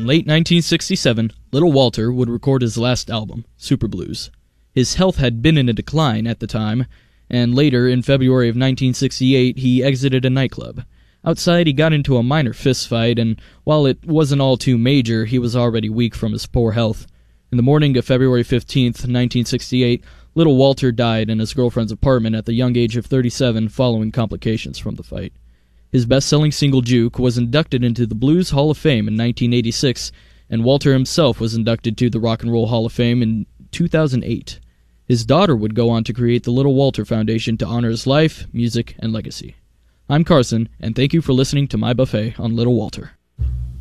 In late 1967, Little Walter would record his last album, Super Blues. His health had been in a decline at the time, and later, in February of 1968, he exited a nightclub. Outside, he got into a minor fistfight, and while it wasn't all too major, he was already weak from his poor health. In the morning of February 15th, 1968, Little Walter died in his girlfriend's apartment at the young age of 37 following complications from the fight. His best-selling single, Juke, was inducted into the Blues Hall of Fame in 1986, and Walter himself was inducted to the Rock and Roll Hall of Fame in 2008. His daughter would go on to create the Little Walter Foundation to honor his life, music, and legacy. I'm Carson, and thank you for listening to my buffet on Little Walter.